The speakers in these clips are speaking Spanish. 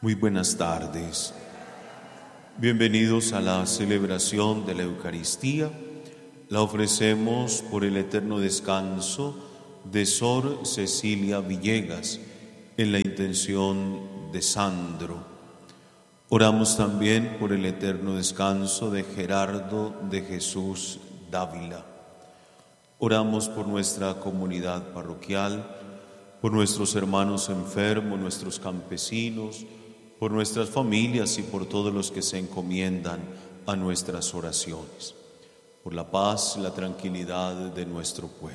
Muy buenas tardes. Bienvenidos a la celebración de la Eucaristía. La ofrecemos por el eterno descanso de Sor Cecilia Villegas, en la intención de Sandro. Oramos también por el eterno descanso de Gerardo de Jesús Dávila. Oramos por nuestra comunidad parroquial, por nuestros hermanos enfermos, nuestros campesinos, por nuestras familias y por todos los que se encomiendan a nuestras oraciones, por la paz y la tranquilidad de nuestro pueblo.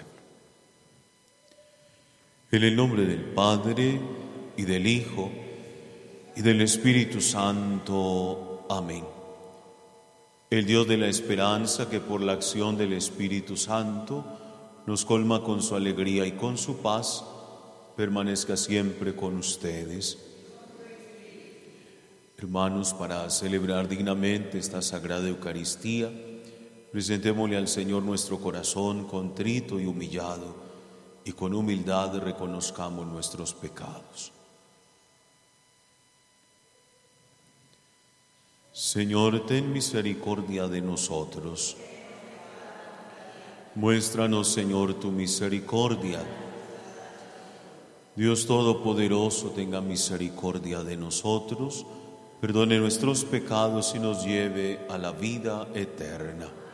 En el nombre del Padre, y del Hijo, y del Espíritu Santo. Amén. El Dios de la esperanza, que por la acción del Espíritu Santo nos colma con su alegría y con su paz, permanezca siempre con ustedes. Hermanos, para celebrar dignamente esta Sagrada Eucaristía, presentémosle al Señor nuestro corazón contrito y humillado, y con humildad reconozcamos nuestros pecados. Señor, ten misericordia de nosotros. Muéstranos, Señor, tu misericordia. Dios Todopoderoso, tenga misericordia de nosotros, perdone nuestros pecados y nos lleve a la vida eterna.